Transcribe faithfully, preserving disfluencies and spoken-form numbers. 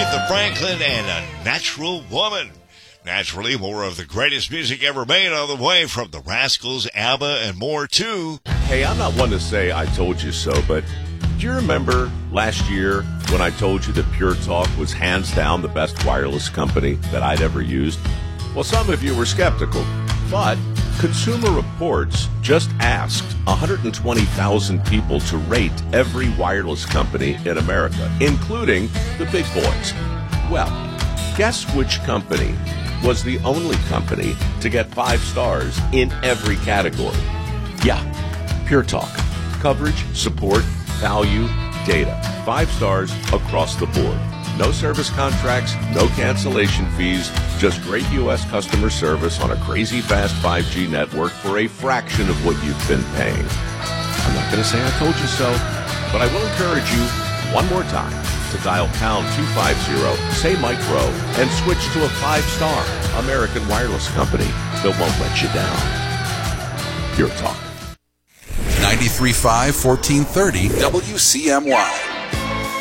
Aretha Franklin and A Natural Woman. Naturally, more of the greatest music ever made on the way from the Rascals, ABBA, and more too. Hey, I'm not one to say I told you so, but do you remember last year when I told you that Pure Talk was hands down the best wireless company that I'd ever used? Well, some of you were skeptical, but Consumer Reports just asked one hundred twenty thousand people to rate every wireless company in America, including the big boys. Well, guess which company was the only company to get five stars in every category? Yeah, Pure Talk. Coverage, support, value, data. Five stars across the board. No service contracts, no cancellation fees, just great U S customer service on a crazy fast five G network for a fraction of what you've been paying. I'm not going to say I told you so, but I will encourage you one more time to dial pound two fifty, say Mike Rowe, and switch to a five-star American wireless company that won't let you down. Pure Talk. ninety-three point five, fourteen thirty W C M Y.